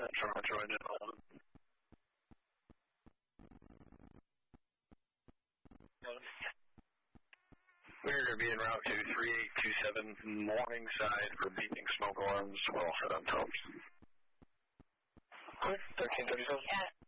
from Metro Engine. We're going to be en route to 3827 Morningside for beeping smoke alarms. We're all set on tops. Good, 1337. Yeah.